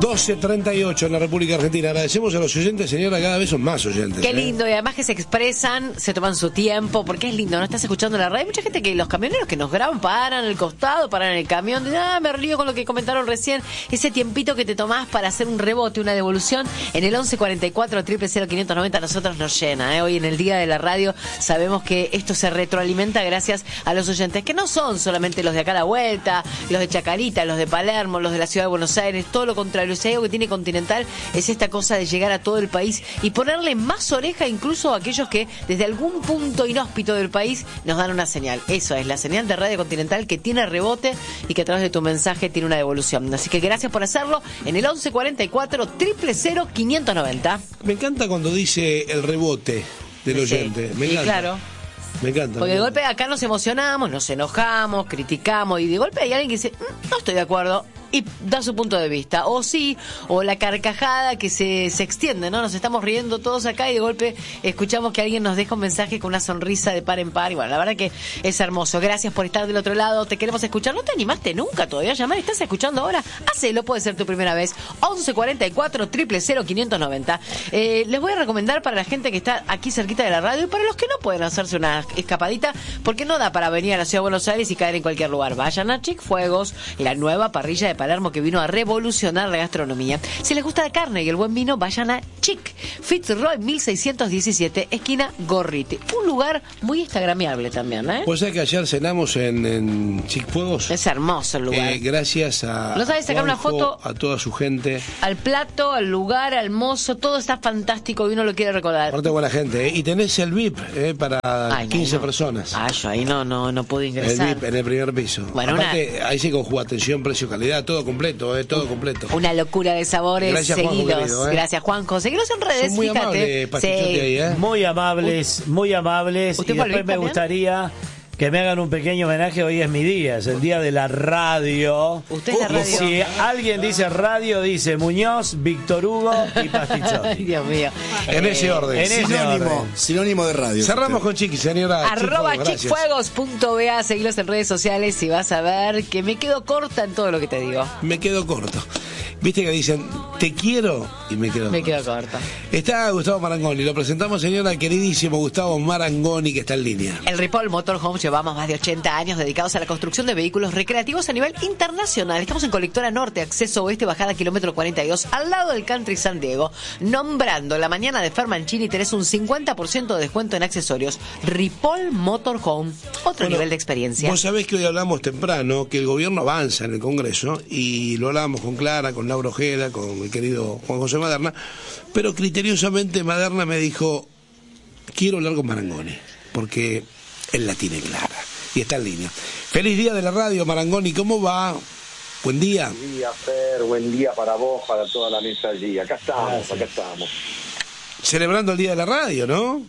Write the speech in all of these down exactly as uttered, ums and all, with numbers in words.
doce treinta y ocho en la República Argentina. Agradecemos a los oyentes, señora, cada vez son más oyentes. Qué lindo, ¿eh? Y además que se expresan, se toman su tiempo, porque es lindo, ¿no? Estás escuchando la radio. Hay mucha gente que los camioneros que nos graban paran al costado, paran en el camión, dicen, ah, me río con lo que comentaron recién. Ese tiempito que te tomás para hacer un rebote, una devolución, en el once cuarenta y cuatro, cero cero quinientos noventa, a nosotros nos llena, ¿eh? Hoy en el Día de la Radio sabemos que esto se retroalimenta gracias a los oyentes, que no son solamente los de acá a la vuelta, los de Chacarita, los de Palermo, los de la Ciudad de Buenos Aires, todo lo contrario. Si hay algo que tiene Continental es esta cosa de llegar a todo el país y ponerle más oreja incluso a aquellos que desde algún punto inhóspito del país nos dan una señal. Eso es la señal de Radio Continental, que tiene rebote y que a través de tu mensaje tiene una devolución. Así que gracias por hacerlo en el once cuarenta y cuatro, cero cero cero quinientos noventa. Me encanta cuando dice el rebote del oyente. Sí, me encanta. claro. Me encanta. Porque me de encanta. golpe acá nos emocionamos, nos enojamos, criticamos y de golpe hay alguien que dice, mm, no estoy de acuerdo, y da su punto de vista, o sí, o la carcajada que se, se extiende, ¿no? Nos estamos riendo todos acá y de golpe escuchamos que alguien nos deja un mensaje con una sonrisa de par en par, y bueno, la verdad que es hermoso. Gracias por estar del otro lado, te queremos escuchar. ¿No te animaste nunca todavía a llamar? ¿Estás escuchando ahora? Hacelo, puede ser tu primera vez. once cuarenta y cuatro, cero cero cero quinientos noventa. Eh, les voy a recomendar para la gente que está aquí cerquita de la radio y para los que no pueden hacerse una escapadita, porque no da para venir a la Ciudad de Buenos Aires y caer en cualquier lugar. Vayan a Chick Fuegos, la nueva parrilla de Palermo que vino a revolucionar la gastronomía. Si les gusta la carne y el buen vino, vayan a Chick Fitzroy mil seiscientos diecisiete, esquina Gorriti. Un lugar muy instagramiable también, ¿eh? Pues es que ayer cenamos en, en Chick Fuegos. Es hermoso el lugar. Eh, gracias a, ¿No sabes sacar una foto? A toda su gente. Al plato, al lugar, al mozo, todo está fantástico y uno lo quiere recordar. Aparte buena gente, ¿eh? Y tenés el V I P eh, para Ay, no, quince no. personas. Ah, yo ahí no, no, no puedo El ingresar. V I P en el primer piso. Bueno, aparte, una... ahí sí conjuga atención, precio, calidad, todo completo, eh, todo completo. Una locura de sabores. Gracias, Juanjo, seguidos. querido, ¿eh? Gracias, Juanjo. Seguilos en redes, Son muy fíjate. amables, Pachichote, Sí. ahí, ¿eh? Muy amables, muy amables. Y ¿Usted fue al después V I P me también? gustaría que me hagan un pequeño homenaje. Hoy es mi día, es el día de la radio. Usted es la Y radio. si alguien dice radio, dice Muñoz, Víctor Hugo y Ay, Pastichotti. Dios mío. En Eh, ese orden. en ese Sinónimo, orden. sinónimo de radio. Cerramos con Chiqui, señora. Arroba Chick Fuegos, gracias. chickfuegos punto b a, seguilos en redes sociales y vas a ver que me quedo corta en todo lo que te digo. Me quedo corto. Viste que dicen, te quiero y me quedo Me corto. quedo corta. Está Gustavo Marangoni, lo presentamos, señora, queridísimo Gustavo Marangoni, que está en línea. En Ripoll Motorhome llevamos más de ochenta años dedicados a la construcción de vehículos recreativos a nivel internacional. Estamos en Colectora Norte, acceso oeste, bajada kilómetro cuarenta y dos, al lado del Country San Diego. Nombrando la mañana de Fermancini, tenés un cincuenta por ciento de descuento en accesorios. Ripoll Motorhome, otro Bueno, nivel de experiencia. Vos sabés que hoy hablamos temprano que el gobierno avanza en el Congreso y lo hablamos con Clara, con Laura Ojeda, con el querido Juan José Maderna, pero criteriosamente Maderna me dijo, quiero hablar con Marangoni, porque él la tiene clara y está en línea. Feliz día de la radio, Marangoni, ¿cómo va? Buen día. Buen día, Fer, buen día para vos, para toda la mesa allí. Acá estamos, Gracias. acá estamos. Celebrando el día de la radio, ¿no?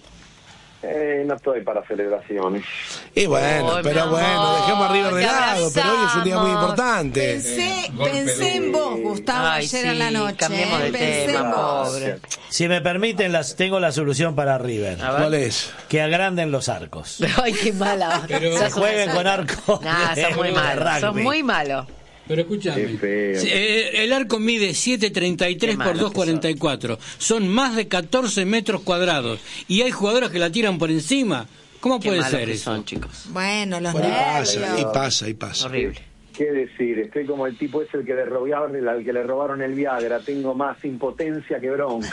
Eh, no estoy para celebraciones. Y bueno, Oh, pero mi bueno, amor, dejemos arriba de te lado, pero hoy es un día muy abrazamos. importante. Pensé, pensé en vos, Gustavo, Ay, ayer sí, en la noche. cambiemos ¿eh? de Pensé tema, en vos. pobre. Si me permiten, las, tengo la solución para River. A ver. ¿Cuál es? Que agranden los arcos. Ay, qué mala. Que Sos jueguen una- con arco. Nah, sos muy de malo. Sos rugby. muy malo. Pero escúchame, Qué feo. Sí, eh, el arco mide siete treinta y tres Qué por malo dos cuarenta y cuatro. Son más de catorce metros cuadrados. Y hay jugadores que la tiran por encima. ¿Cómo Qué puede malos ser que eso? son, chicos. Bueno, los Bueno, y nervios. pasa, y pasa, y pasa. Horrible. ¿Qué decir? Estoy como el tipo ese el que le robaron, al que le robaron el Viagra. Tengo más impotencia que bronca.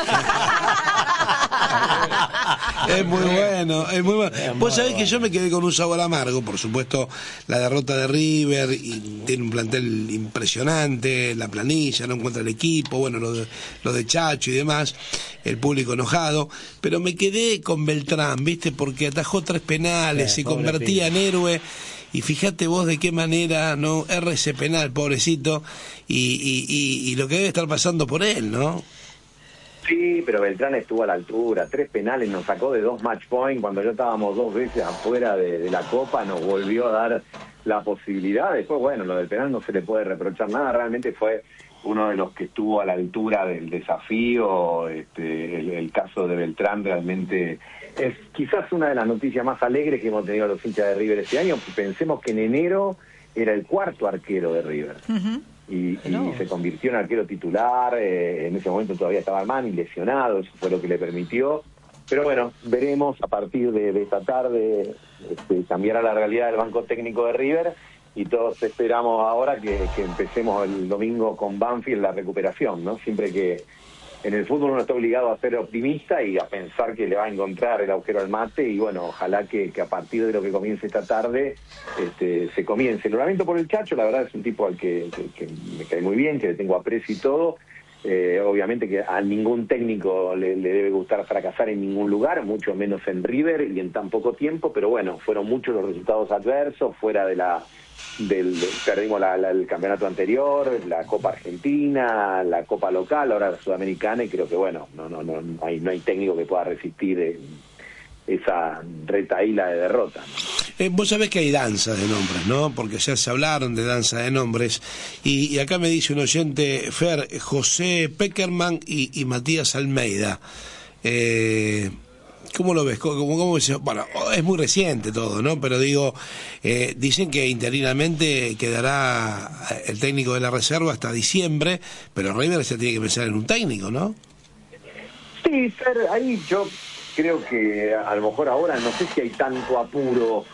Es muy bueno, es muy bueno. Vos sabés que yo me quedé con un sabor amargo, por supuesto, la derrota de River, y tiene un plantel impresionante, la planilla, no encuentra el equipo, bueno, lo de, lo de Chacho y demás, el público enojado, pero me quedé con Beltrán, ¿viste? Porque atajó tres penales, Sí, se pobre convertía pibe. en héroe. Y fíjate vos de qué manera no erra ese penal, pobrecito, y, y, y, y lo que debe estar pasando por él, ¿no? Sí, pero Beltrán estuvo a la altura. Tres penales nos sacó de dos match point cuando ya estábamos dos veces afuera de, de la Copa. Nos volvió a dar la posibilidad. Después, bueno, lo del penal no se le puede reprochar nada. Realmente fue uno de los que estuvo a la altura del desafío. Este, el, el caso de Beltrán realmente es quizás una de las noticias más alegres que hemos tenido los hinchas de River este año. Pensemos que en enero era el cuarto arquero de River. Ujú. y, No. y se convirtió en arquero titular. Eh, en ese momento todavía estaba Armani lesionado, eso fue lo que le permitió. Pero bueno, veremos a partir de, de esta tarde, este, cambiará la realidad del banco técnico de River, y todos esperamos ahora que, que empecemos el domingo con Banfield la recuperación, ¿no? Siempre que en el fútbol uno está obligado a ser optimista y a pensar que le va a encontrar el agujero al mate, y bueno, ojalá que, que a partir de lo que comience esta tarde este, se comience. Lo lamento por el Chacho, la verdad es un tipo al que, que, que me cae muy bien, que le tengo aprecio y todo. Eh, obviamente que a ningún técnico le, le debe gustar fracasar en ningún lugar, mucho menos en River y en tan poco tiempo, pero bueno, fueron muchos los resultados adversos, fuera de la del perdimos la, la, el campeonato anterior, la Copa Argentina, la Copa local, ahora la Sudamericana, y creo que bueno, no no no, no hay no hay técnico que pueda resistir eh, esa retaíla de derrota. Eh, vos sabés que hay danza de nombres, ¿no? Porque ya se hablaron de danza de nombres, y, y acá me dice un oyente, Fer, José Peckerman y, y Matías Almeida. Eh, ¿Cómo lo ves? ¿Cómo, cómo se, bueno, es muy reciente todo, ¿no? Pero digo, eh, dicen que interinamente quedará el técnico de la reserva hasta diciembre, pero River se tiene que pensar en un técnico, ¿no? Sí, Fer, ahí yo creo que a lo mejor ahora no sé si hay tanto apuro,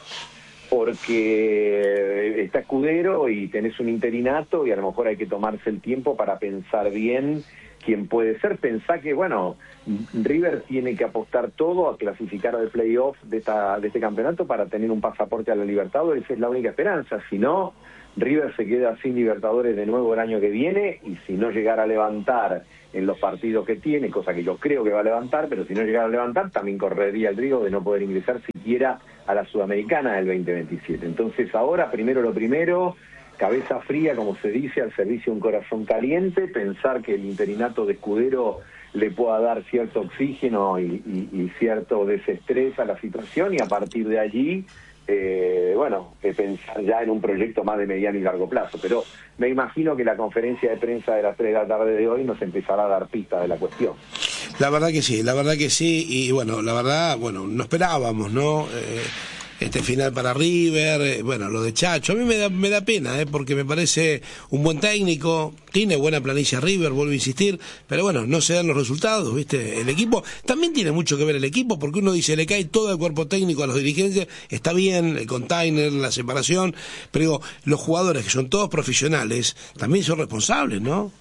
porque está Escudero y tenés un interinato, y a lo mejor hay que tomarse el tiempo para pensar bien quién puede ser. Pensá que, bueno, River tiene que apostar todo a clasificar al playoff de, esta, de este campeonato para tener un pasaporte a la Libertadores. Esa es la única esperanza. Si no, River se queda sin Libertadores de nuevo el año que viene, y si no llegara a levantar en los partidos que tiene, cosa que yo creo que va a levantar, pero si no llegara a levantar, también correría el riesgo de no poder ingresar siquiera a la Sudamericana del veinte veintisiete. Entonces ahora, primero lo primero, cabeza fría, como se dice, al servicio de un corazón caliente, pensar que el interinato de Escudero le pueda dar cierto oxígeno y, y, y cierto desestrés a la situación, y a partir de allí, eh, bueno, eh, pensar ya en un proyecto más de mediano y largo plazo. Pero me imagino que la conferencia de prensa de las tres de la tarde de hoy nos empezará a dar pistas de la cuestión. La verdad que sí, la verdad que sí, y bueno, la verdad, bueno, no esperábamos, ¿no? Eh, este final para River, eh, bueno, lo de Chacho, a mí me da, me da pena, eh, porque me parece un buen técnico, tiene buena planilla River, vuelvo a insistir, pero bueno, no se dan los resultados, ¿viste? El equipo, también tiene mucho que ver el equipo, porque uno dice, le cae todo el cuerpo técnico a los dirigentes, está bien, el container, la separación, pero digo, los jugadores, que son todos profesionales, también son responsables, ¿no?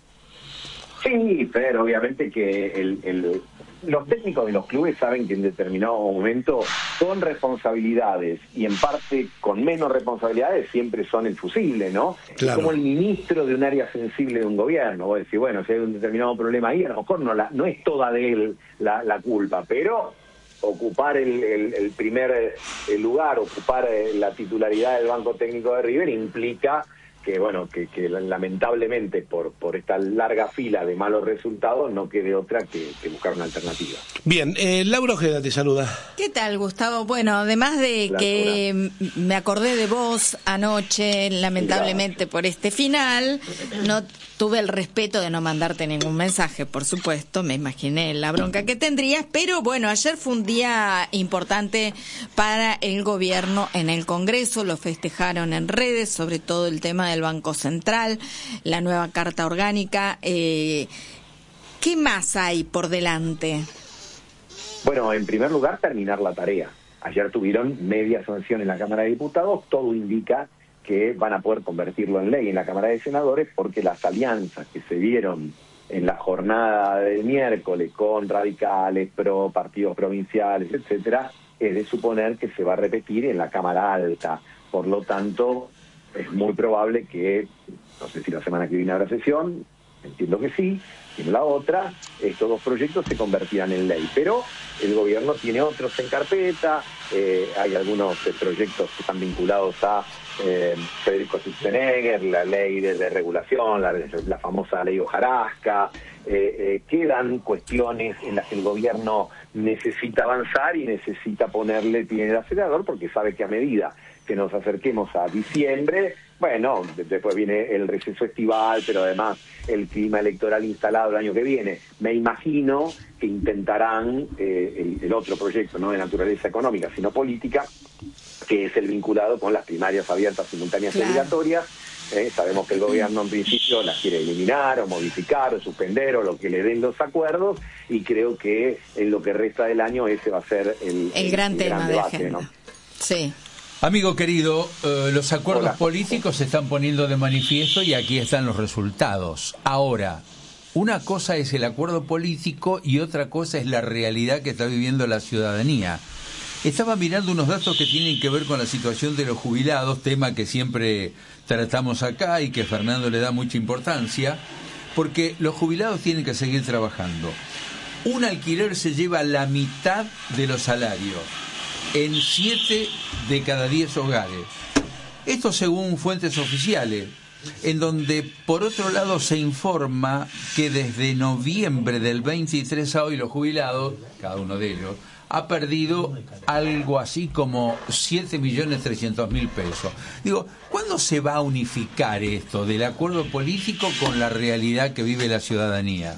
Sí, pero obviamente que el, el, los técnicos de los clubes saben que en determinado momento, con responsabilidades y en parte con menos responsabilidades, siempre son el fusible, ¿no? Claro. Es como el ministro de un área sensible de un gobierno. Vos decís, bueno, si hay un determinado problema ahí, a lo mejor no, la, no es toda de él la, la culpa, pero ocupar el, el, el primer el lugar, ocupar la titularidad del banco técnico de River implica que bueno, que, que lamentablemente por por esta larga fila de malos resultados no quede otra que, que buscar una alternativa. Bien, eh, Laura Ojeda te saluda. ¿Qué tal, Gustavo? Bueno, además de Laura. que me acordé de vos anoche, lamentablemente por este final, no tuve el respeto de no mandarte ningún mensaje, por supuesto, me imaginé la bronca que tendrías, pero bueno, ayer fue un día importante para el gobierno en el Congreso, lo festejaron en redes, sobre todo el tema del Banco Central, la nueva Carta Orgánica. Eh, ¿Qué más hay por delante? Bueno, en primer lugar, terminar la tarea. Ayer tuvieron media sanción en la Cámara de Diputados, todo indica que van a poder convertirlo en ley en la Cámara de Senadores, porque las alianzas que se dieron en la jornada del miércoles con radicales, pro, partidos provinciales, etcétera, es de suponer que se va a repetir en la Cámara Alta. Por lo tanto, es muy probable que, no sé si la semana que viene habrá sesión, entiendo que sí, y en la otra, estos dos proyectos se convertirán en ley. Pero el gobierno tiene otros en carpeta, eh, hay algunos eh, proyectos que están vinculados a eh, Federico Schutzenegger, la ley de, de regulación, la, la famosa ley Hojarasca, eh, eh, quedan cuestiones en las que el gobierno necesita avanzar y necesita ponerle pie en el acelerador, porque sabe que a medida que nos acerquemos a diciembre, bueno, después viene el receso estival, pero además el clima electoral instalado el año que viene. Me imagino que intentarán eh, el, el otro proyecto, no de naturaleza económica, sino política, que es el vinculado con las primarias abiertas, simultáneas y Claro. obligatorias, ¿eh? Sabemos que el gobierno en principio las quiere eliminar o modificar o suspender o lo que le den los acuerdos, y creo que en lo que resta del año ese va a ser el, el, el gran el tema gran debate, de agenda. ¿No? Sí. Amigo querido, eh, los acuerdos Hola. políticos se están poniendo de manifiesto y aquí están los resultados. Ahora, una cosa es el acuerdo político y otra cosa es la realidad que está viviendo la ciudadanía. Estaba mirando unos datos que tienen que ver con la situación de los jubilados, tema que siempre tratamos acá y que Fernando le da mucha importancia, porque los jubilados tienen que seguir trabajando. Un alquiler se lleva la mitad de los salarios en siete de cada diez hogares. Esto según fuentes oficiales, en donde por otro lado se informa que desde noviembre del veintitrés a hoy los jubilados, cada uno de ellos, ha perdido algo así como siete millones trescientos mil pesos. Digo, ¿cuándo se va a unificar esto del acuerdo político con la realidad que vive la ciudadanía?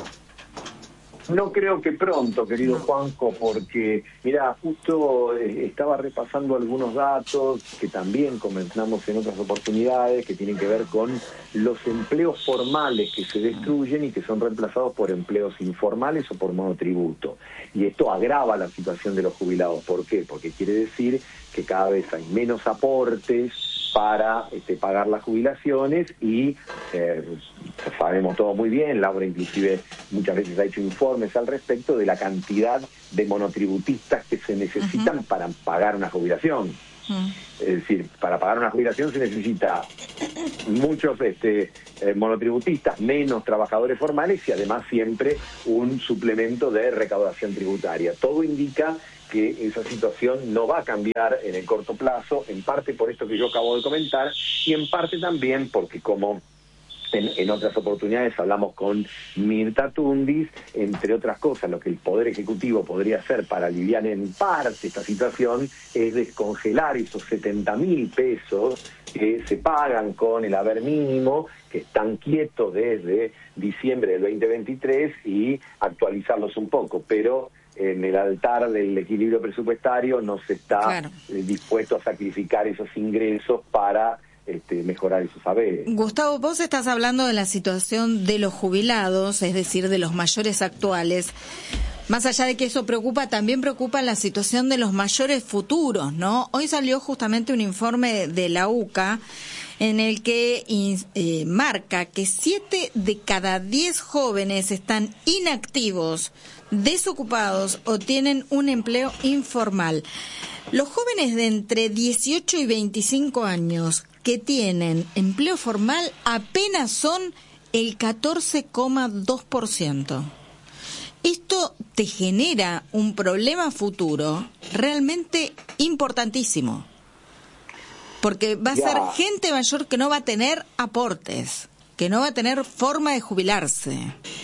No creo que pronto, querido Juanjo, porque, mira, justo eh, estaba repasando algunos datos que también comentamos en otras oportunidades, que tienen que ver con los empleos formales que se destruyen y que son reemplazados por empleos informales o por monotributo. Y esto agrava la situación de los jubilados. ¿Por qué? Porque quiere decir que cada vez hay menos aportes para este, pagar las jubilaciones y eh, sabemos todo muy bien, Laura inclusive muchas veces ha hecho informes al respecto de la cantidad de monotributistas que se necesitan uh-huh. para pagar una jubilación. Uh-huh. Es decir, para pagar una jubilación se necesita muchos este, eh, monotributistas, menos trabajadores formales y además siempre un suplemento de recaudación tributaria. Todo indica que esa situación no va a cambiar en el corto plazo, en parte por esto que yo acabo de comentar, y en parte también porque, como en, en otras oportunidades hablamos con Mirta Tundis, entre otras cosas, lo que el Poder Ejecutivo podría hacer para aliviar en parte esta situación es descongelar esos setenta mil pesos que se pagan con el haber mínimo, que están quietos desde diciembre del veinte veintitrés, y actualizarlos un poco, pero en el altar del equilibrio presupuestario no se está claro. eh, dispuesto a sacrificar esos ingresos para este, mejorar esos saberes. Gustavo, vos estás hablando de la situación de los jubilados, es decir, de los mayores actuales. Más allá de que eso preocupa, también preocupa la situación de los mayores futuros, ¿no? Hoy salió justamente un informe de la U C A en el que eh, marca que siete de cada diez jóvenes están inactivos, desocupados o tienen un empleo informal. Los jóvenes de entre dieciocho y veinticinco años que tienen empleo formal apenas son el catorce coma dos por ciento. Esto te genera un problema futuro realmente importantísimo, porque va a ya. ser gente mayor que no va a tener aportes, que no va a tener forma de jubilarse.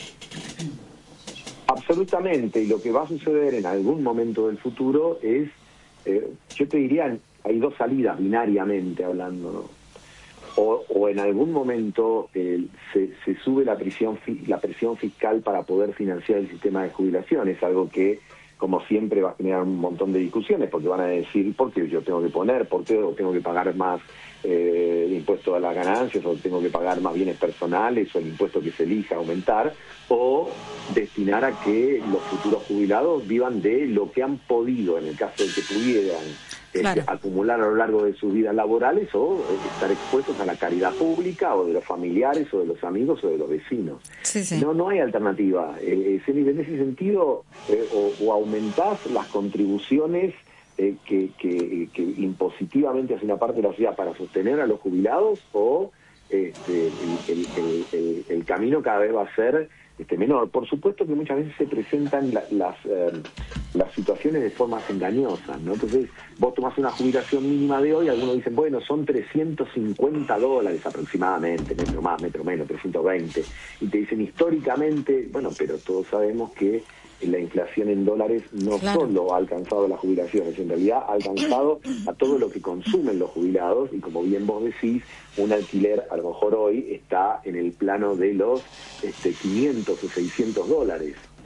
Absolutamente, y lo que va a suceder en algún momento del futuro es, eh, yo te diría, hay dos salidas binariamente hablando, ¿no? O, o en algún momento eh, se, se sube la presión, la presión fiscal para poder financiar el sistema de jubilaciones, algo que, como siempre, va a generar un montón de discusiones, porque van a decir, ¿por qué yo tengo que poner? ¿Por qué tengo que pagar más eh, el impuesto a las ganancias? ¿O tengo que pagar más bienes personales? ¿O el impuesto que se elija aumentar? ¿O destinar a que los futuros jubilados vivan de lo que han podido, en el caso de que pudieran claro. este, acumular a lo largo de sus vidas laborales, o eh, estar expuestos a la caridad pública, o de los familiares, o de los amigos, o de los vecinos? Sí, sí. No, no hay alternativa. Eh, en ese sentido, eh, o, o aumentás las contribuciones eh, que, que, que impositivamente hace una parte de la sociedad para sostener a los jubilados, o este, el, el, el, el, el camino cada vez va a ser este menor. Por supuesto que muchas veces se presentan la, las eh, las situaciones de formas engañosas, ¿no? Entonces, vos tomás una jubilación mínima de hoy, algunos dicen, bueno, son trescientos cincuenta dólares aproximadamente, metro más, metro menos, trescientos veinte, y te dicen históricamente, bueno, pero todos sabemos que la inflación en dólares no claro. solo ha alcanzado las jubilaciones, en realidad ha alcanzado a todo lo que consumen los jubilados, y como bien vos decís, un alquiler a lo mejor hoy está en el plano de los este, quinientos o seiscientos dólares.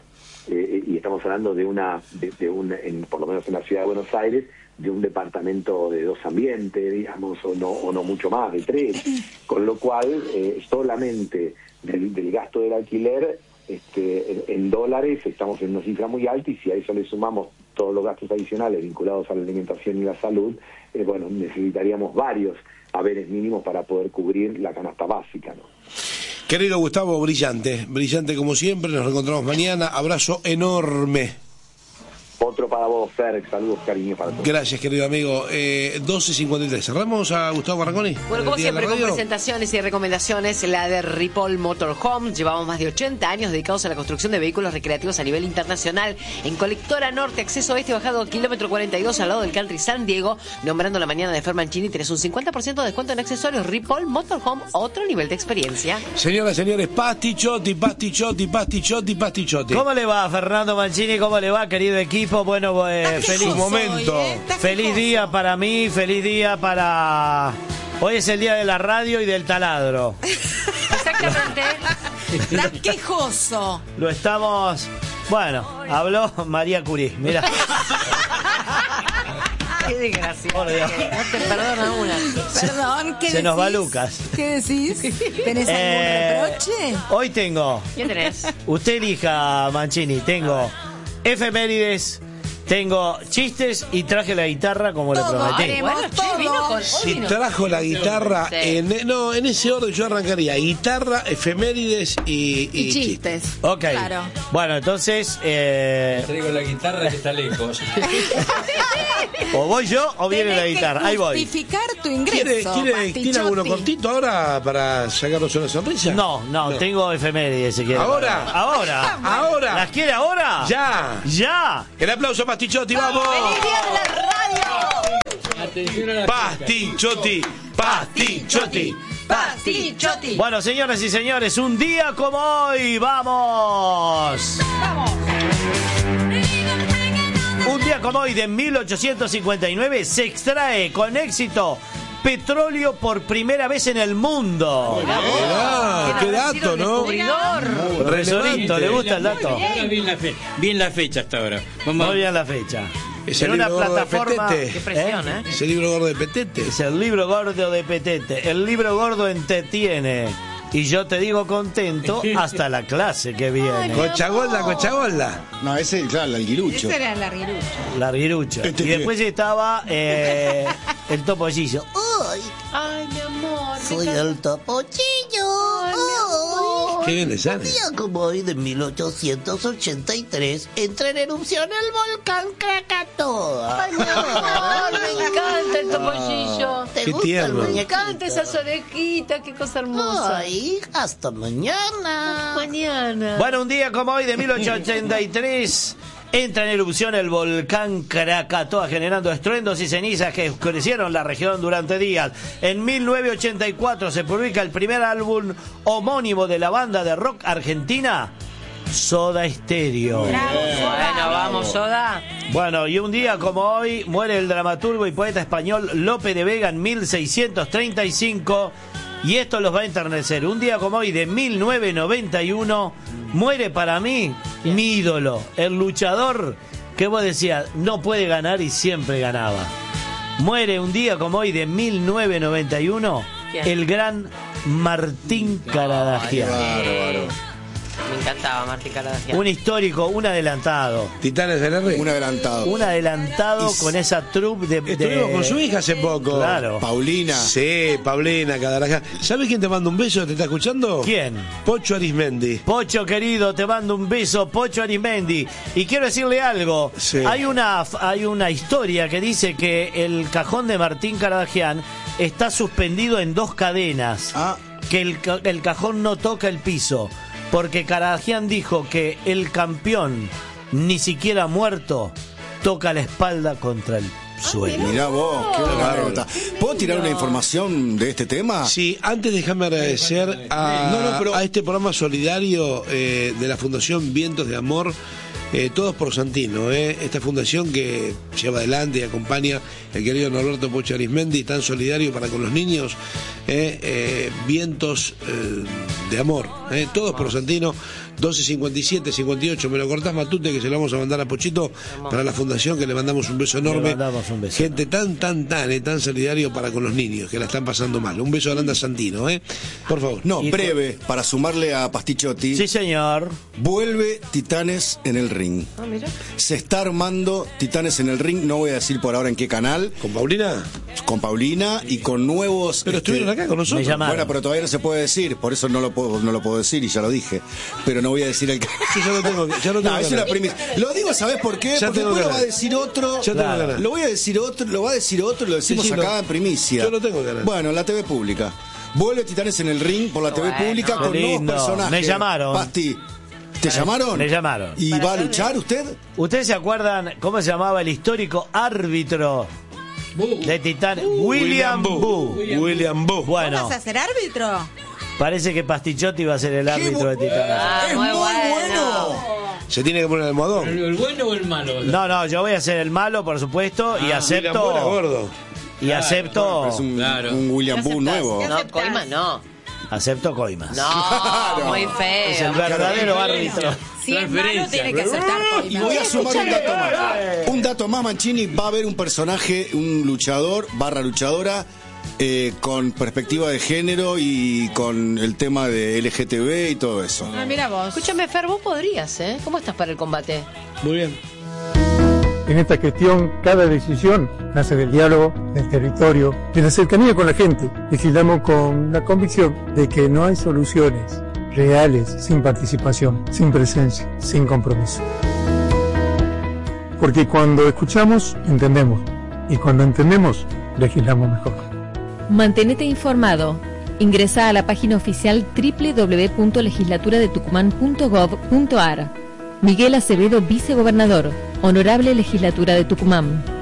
eh, y estamos hablando de una, de, de un, en, por lo menos en la ciudad de Buenos Aires, de un departamento de dos ambientes, digamos, o no, o no mucho más, de tres, con lo cual eh, solamente del, del gasto del alquiler, este, en, en dólares estamos en una cifra muy alta, y si a eso le sumamos todos los gastos adicionales vinculados a la alimentación y la salud, eh, bueno, necesitaríamos varios haberes mínimos para poder cubrir la canasta básica, ¿no? Querido Gustavo, brillante, brillante como siempre, nos reencontramos mañana, abrazo enorme. Otro para vos, Fer, saludos, cariño para todos. Gracias, querido amigo. Eh, doce cincuenta y tres. ¿Cerramos a Gustavo Barraconi? Bueno, como siempre, con presentaciones y recomendaciones, la de Ripoll Motorhome. Llevamos más de ochenta años dedicados a la construcción de vehículos recreativos a nivel internacional. En Colectora Norte, acceso oeste, bajado kilómetro cuarenta y dos, al lado del Country San Diego. Nombrando la mañana de Fer Mancini, tenés un cincuenta por ciento de descuento en accesorios. Ripoll Motorhome, otro nivel de experiencia. Señoras y señores, pastichotti, pastichotti, pastichotti, pastichotti. ¿Cómo le va, Fernando Mancini? ¿Cómo le va, querido equipo? Bueno, eh, feliz momento. Soy, ¿eh? Feliz día para mí, feliz día para... Hoy es el día de la radio y del taladro. Exactamente. Está quejoso. Lo estamos... Bueno, habló María Curie, mira. Qué desgracia. Por Dios. No te perdona una. Perdón, ¿qué Se decís? nos va Lucas. ¿Qué decís? ¿Tenés algún Eh, reproche? Hoy tengo... ¿Qué tenés? Usted elija, Mancini, tengo efemérides, tengo chistes y traje la guitarra como le Todo prometí. haremos. Bueno, che, vino con... hoy Si vino- trajo la guitarra, Sí. en, no, en ese orden yo arrancaría guitarra, efemérides y, Y y chistes. Ok. Claro. Bueno, entonces, eh, Traigo la guitarra que está lejos. o voy yo o viene Tenés la que guitarra. Ahí voy. justificar tu ¿Quiere, ingreso. quiere, ¿Tiene Pastichotti. alguno cortito ahora para sacarnos una sonrisa? No, no, tengo efemérides si quiere. ¿Ahora? Ahora. Ahora. ¿Las quiere ahora? Ya. Ya. El aplauso, Pastichotti, vamos. ¡Feliz día de la radio! Atención a la Pastichotti, Pastichotti. Pastichotti. Bueno, señoras y señores, un día como hoy, vamos. Un día como hoy de mil ochocientos cincuenta y nueve se extrae con éxito petróleo por primera vez en el mundo. Mirá, qué dato, ¿no? Descubridor. Resorito, ¿le gusta el dato? Ahora bien la, fe, bien la fecha hasta ahora. Vamos Muy bien la fecha. Es En el una libro gordo de plataforma... Petete. Qué presión, ¿eh? Es el libro gordo de Petete. Es el libro gordo de Petete. El libro gordo entretiene. Y yo te digo contento hasta la clase que viene. Cochagolda, cochagolda. No, ese, claro, el aguilucho. Ese era el larguirucho. Larguirucho. Este Y que- después estaba eh, el topollillo. Ay, mi amor. Soy el topollillo. Qué bien le sale. Un día como hoy de mil ochocientos ochenta y tres entra en erupción el volcán Krakatoa. Ay, mi amor, me encanta el topollillo. ¿Te Qué gusta tierno. el Me muñequito? encanta esas orejitas, qué cosa hermosa. Ay, hasta mañana. Mañana. Bueno, un día como hoy de mil ochocientos ochenta y tres entra en erupción el volcán Krakatoa, generando estruendos y cenizas que oscurecieron la región durante días. En mil novecientos ochenta y cuatro se publica el primer álbum homónimo de la banda de rock argentina, Soda Stereo. Bueno, vamos, Soda. Bueno, y un día como hoy muere el dramaturgo y poeta español Lope de Vega en mil seiscientos treinta y cinco. Y esto los va a enternecer. Un día como hoy de mil novecientos noventa y uno muere para mí mi ídolo, el luchador que vos decías no puede ganar y siempre ganaba. Muere un día como hoy de mil novecientos noventa y uno ¿Quién? el gran Martín Caradagian. Bárbaro. Me encantaba Martín Caradagian. Un histórico, un adelantado. Titanes del R. Un adelantado. Un adelantado Y- con esa troupe de, de- Estuvimos con su hija hace poco. Claro. Paulina. Sí, Paulina Cadaraja. ¿Sabes quién te manda un beso? ¿Te está escuchando? ¿Quién? Pocho Arismendi. Pocho querido, te mando un beso, Pocho Arismendi. Y quiero decirle algo. Sí. Hay una hay una historia que dice que el cajón de Martín Caradagian está suspendido en dos cadenas. Ah. Que el, ca- el cajón no toca el piso. Porque Caradagian dijo que el campeón, ni siquiera muerto, toca la espalda contra el suelo. Mirá vos, qué buena anécdota. ¿Puedo tirar una información de este tema? Sí, antes déjame agradecer a, No, no, pero- a este programa solidario eh, de la Fundación Vientos de Amor, eh, todos por Santino, eh, esta fundación que lleva adelante y acompaña el querido Norberto Pocho Arismendi, tan solidario para con los niños, eh, eh, Vientos eh, de Amor, eh, todos por Santino, doce cincuenta y siete, cincuenta y ocho. Me lo cortás, Matute, que se lo vamos a mandar a Pochito para la fundación, que le mandamos un beso enorme. Le mandamos un beso. Gente tan, tan, tan, eh, tan solidario para con los niños, que la están pasando mal. Un beso grande a Santino, ¿eh? Por favor. No, breve, para sumarle a Pastichotti. Sí, señor. Vuelve Titanes en el ring. Ah, mira. Se está armando Titanes en el ring, no voy a decir por ahora en qué canal. ¿Con Paulina? Con Paulina y con nuevos... Pero este, estuvieron acá con nosotros. Me llamaron. Bueno, pero todavía no se puede decir, por eso no lo puedo, no lo puedo decir y ya lo dije. Pero no voy a decir el canal. Sí, ya lo tengo, ya lo tengo No, es ganas. una primicia. Lo digo, ¿sabés por qué? Ya Porque tengo después lo ganas. va a decir otro. Ya tengo Claro. ganas. Lo voy a decir otro, lo va a decir otro, lo decimos Sí, sí, acá lo- en primicia. yo lo tengo ganas. Bueno, en la T V pública. Vuelve Titanes en el ring por la T V Bueno. pública con Qué nuevos lindo. personajes. Me llamaron. Pasti, ¿te llamaron? Me llamaron. ¿Y va a luchar usted? ¿Ustedes se acuerdan cómo se llamaba el histórico árbitro de Titanes? William Boo. William Boo. Bueno, ¿Vas a ser árbitro? parece que Pastichotti va a ser el árbitro de Titanes. Ah, ¡Es muy muy bueno. bueno! Se tiene que poner el almohadón. ¿El, el bueno o el malo? No, no, yo voy a ser el malo, por supuesto, y William Boo era acepto. gordo. Y acepto. Es un, Claro. un William ¿Qué Boo aceptás? nuevo. ¿Qué No, aceptás? Coima no. Acepto coimas. No, muy feo. Es el verdadero árbitro. Si es malo, Transferencia. tiene que aceptar. Y voy a sumar un dato más. Un dato más, Mancini. Va a haber un personaje, un luchador, barra luchadora, eh, con perspectiva de género y con el tema de L G T B y todo eso. Ah, mira vos. Escúchame, Fer, vos podrías, ¿eh? ¿Cómo estás para el combate? Muy bien. En esta gestión, cada decisión nace del diálogo, del territorio, de la cercanía con la gente. Legislamos con la convicción de que no hay soluciones reales sin participación, sin presencia, sin compromiso. Porque cuando escuchamos, entendemos. Y cuando entendemos, legislamos mejor. Mantenete informado. Ingresa a la página oficial doble u doble u doble u punto legislatura de tucumán punto gov punto ar. Miguel Acevedo, vicegobernador. Honorable Legislatura de Tucumán.